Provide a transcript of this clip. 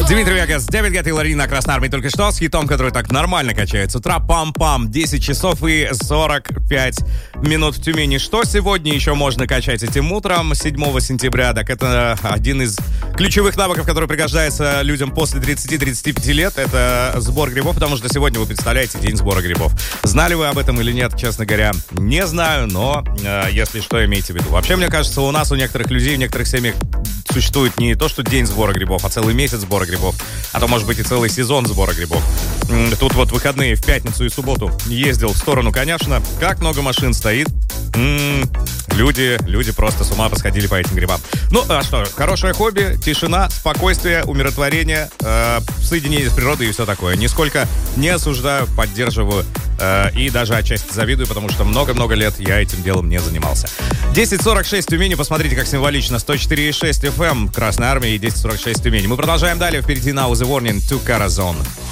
Дмитрий Вегас, Дэвид Гетта и Ларина Красной Армии только что с хитом, который так нормально качает с утра. Пам-пам, 10 часов и 45 минут в Тюмени. Что сегодня еще можно качать этим утром, 7 сентября? Так это один из ключевых навыков, который пригождается людям после 30-35 лет. Это сбор грибов, потому что сегодня вы представляете день сбора грибов. Знали вы об этом или нет, честно говоря, не знаю, но если что, имейте в виду. Вообще, мне кажется, у нас, у некоторых людей, в некоторых семьях существует не то, что день сбора грибов, а целый месяц сбора грибов, а то, может быть, и целый сезон сбора грибов. Тут вот выходные в пятницу и субботу ездил в сторону Коняшина. Как много машин стоит. Люди просто с ума посходили по этим грибам. Ну, а что, хорошее хобби, тишина, спокойствие, умиротворение, соединение с природой и все такое. Нисколько не осуждаю, поддерживаю и даже отчасти завидую, потому что много-много лет я этим делом не занимался. 10.46 в Тюмени, посмотрите, как символично. 104.6 FM Красной Армии и 10.46 в Тюмени. Мы продолжаем далее, впереди Now The Warning, to Corazon.